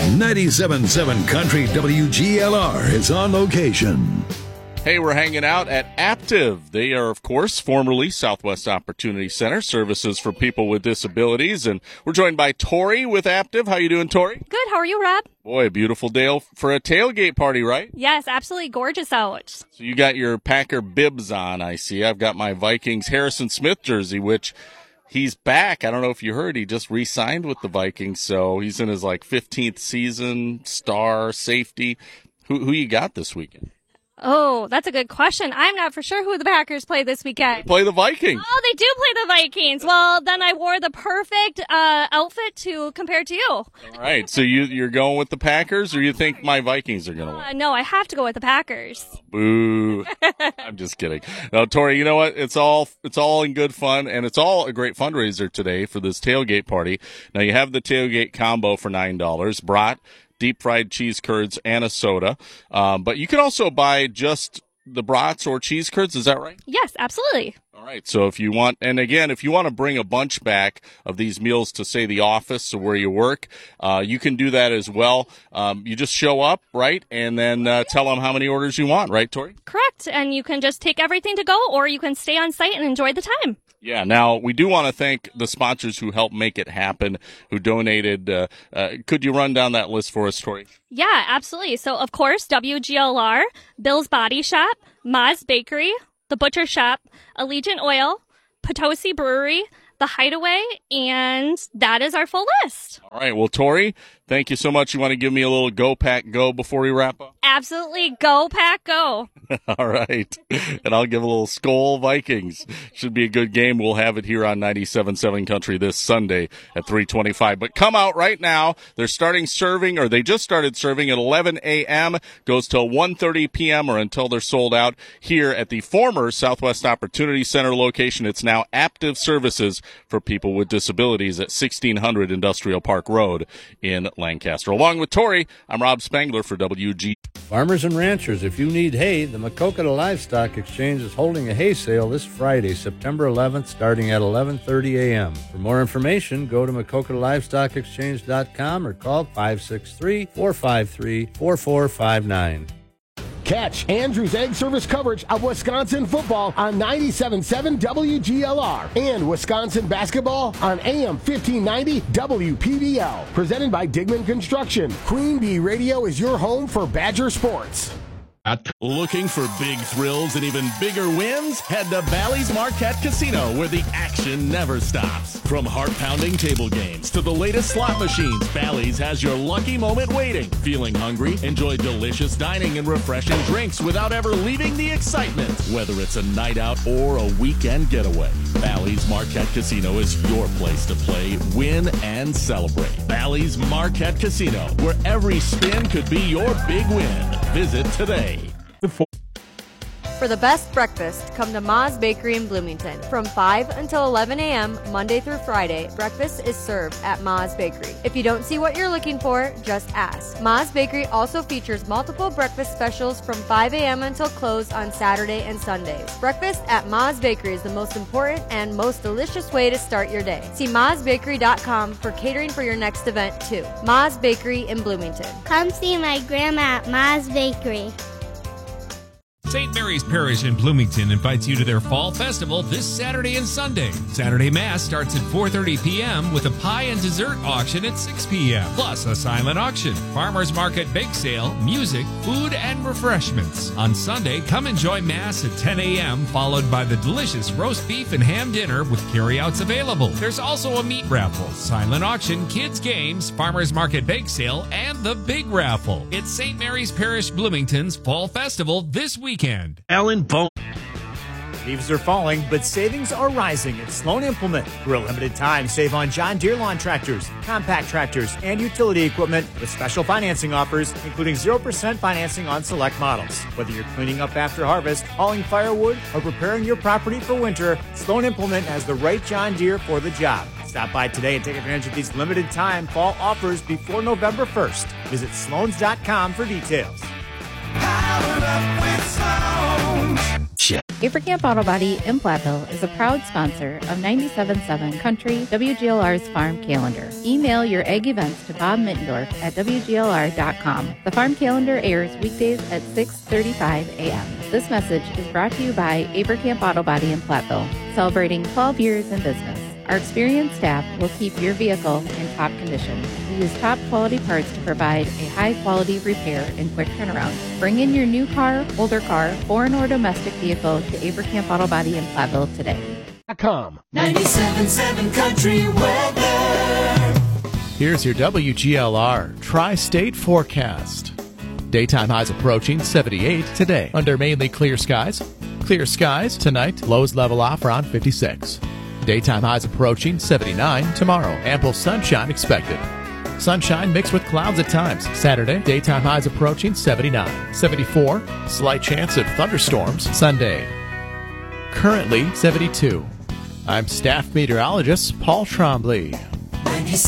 97.7 Country WGLR is on location. Hey, we're hanging out at Aptiv. They are, of course, formerly Southwest Opportunity Center, services for people with disabilities. And we're joined by Tori with Aptiv. How you doing, Tori? Good. How are you, Rob? Boy, a beautiful day for a tailgate party, right? Yes, absolutely gorgeous out. So you got your Packer bibs on, I see. I've got my Vikings Harrison Smith jersey, which he's back. I don't know if you heard, he just re-signed with the Vikings. So he's in his 15th season, star, safety. Who you got this weekend? Oh, that's a good question. I'm not for sure who the Packers play this weekend. They play the Vikings. Oh, they do play the Vikings. Well, then I wore the perfect outfit to compare to you. All right. So you're going with the Packers, or you think my Vikings are going to win? No, I have to go with the Packers. Boo. I'm just kidding. No, Tori, you know what? It's all in good fun, and it's all a great fundraiser today for this tailgate party. Now, you have the tailgate combo for $9, brat, deep fried cheese curds, and a soda. But you can also buy just the brats or cheese curds. Is that right? Yes, absolutely. All right. So if you want to bring a bunch back of these meals to, say, the office or where you work, you can do that as well. You just show up, right? And then tell them how many orders you want, right, Tori? Correct. And you can just take everything to go, or you can stay on site and enjoy the time. Yeah. Now, we do want to thank the sponsors who helped make it happen, who donated. Could you run down that list for us, Tori? Yeah, absolutely. So, of course, WGLR, Bill's Body Shop, Ma's Bakery, The Butcher Shop, Allegiant Oil, Potosi Brewery, The Hideaway, and that is our full list. All right. Well, Tori, thank you so much. You want to give me a little Go Pack Go before we wrap up? Absolutely. Go Pack Go. All right. And I'll give a little Skol Vikings. Should be a good game. We'll have it here on 97.7 Country this Sunday at 3:25. But come out right now. They're starting serving, or they just started serving at 11 a.m. Goes till 1:30 p.m. or until they're sold out here at the former Southwest Opportunity Center location. It's now Aptiv Services for people with disabilities at 1600 Industrial Park Road in Lancaster. Along with Tori, I'm Rob Spangler for WG. Farmers and ranchers, if you need hay, the Maquoketa Livestock Exchange is holding a hay sale this Friday, September 11th, starting at 11:30 a.m. For more information, go to MaquoketaLivestockExchange.com or call 563-453-4459. Catch Andrews Egg Service coverage of Wisconsin football on 97.7 WGLR and Wisconsin basketball on AM 1590 WPDL. Presented by Digman Construction. Queen Bee Radio is your home for Badger sports. Looking for big thrills and even bigger wins? Head to Bally's Marquette Casino, where the action never stops. From heart-pounding table games to the latest slot machines, Bally's has your lucky moment waiting. Feeling hungry? Enjoy delicious dining and refreshing drinks without ever leaving the excitement. Whether it's a night out or a weekend getaway, Bally's Marquette Casino is your place to play, win, and celebrate. Bally's Marquette Casino, where every spin could be your big win. Visit today. For the best breakfast, come to Ma's Bakery in Bloomington. From 5 until 11 a.m., Monday through Friday, breakfast is served at Ma's Bakery. If you don't see what you're looking for, just ask. Ma's Bakery also features multiple breakfast specials from 5 a.m. until close on Saturday and Sundays. Breakfast at Ma's Bakery is the most important and most delicious way to start your day. See Ma'sBakery.com for catering for your next event, too. Ma's Bakery in Bloomington. Come see my grandma at Ma's Bakery. St. Mary's Parish in Bloomington invites you to their Fall Festival this Saturday and Sunday. Saturday Mass starts at 4:30 p.m. with a pie and dessert auction at 6 p.m. Plus a silent auction, farmers market bake sale, music, food, and refreshments. On Sunday, come enjoy Mass at 10 a.m. followed by the delicious roast beef and ham dinner with carryouts available. There's also a meat raffle, silent auction, kids games, farmers market bake sale, and the big raffle. It's St. Mary's Parish Bloomington's Fall Festival this weekend. Alan Bone. Leaves are falling, but savings are rising at Sloan Implement. For a limited time, save on John Deere lawn tractors, compact tractors, and utility equipment with special financing offers, including 0% financing on select models. Whether you're cleaning up after harvest, hauling firewood, or preparing your property for winter, Sloan Implement has the right John Deere for the job. Stop by today and take advantage of these limited time fall offers before November 1st. Visit sloans.com for details. Avercamp Auto Body in Platteville is a proud sponsor of 97.7 Country, WGLR's Farm Calendar. Email your egg events to Bob Mittendorf at WGLR.com. The Farm Calendar airs weekdays at 6:35 a.m. This message is brought to you by Avercamp Auto Body in Platteville, celebrating 12 years in business. Our experienced staff will keep your vehicle in top condition. We use top quality parts to provide a high quality repair and quick turnaround. Bring in your new car, older car, foreign or domestic vehicle to Avercamp Auto Body in Platteville today. 97.7 Country Weather. Here's your WGLR Tri-State forecast. Daytime highs approaching 78 today under mainly clear skies. Clear skies tonight, lows level off around 56. Daytime highs approaching 79 tomorrow. Ample sunshine expected. Sunshine mixed with clouds at times. Saturday, daytime highs approaching 79. 74, slight chance of thunderstorms. Sunday, currently 72. I'm staff meteorologist Paul Trombley.